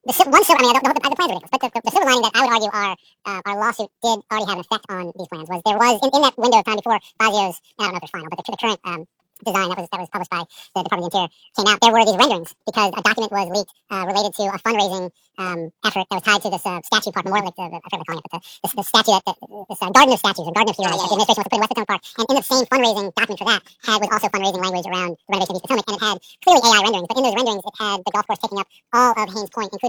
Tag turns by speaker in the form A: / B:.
A: one silver. I mean, the plans are ridiculous, but the silver lining that I would argue our lawsuit did already have an effect on these plans was there was in that window of time before Fazio's, I don't know if it's final, but the current design that was published by the Department of the Interior came out. There were these renderings because a document was leaked related to a fundraising effort that was tied to this statue park memorial. I forget what they're calling it, but the statue this garden of statues, or garden of heroes that the administration wants to put in West Potomac Park. And in the same fundraising document for that was also fundraising language around the renovation of East Potomac, and it had clearly AI renderings. But in those renderings, it had the golf course taking up all of Haynes Point, including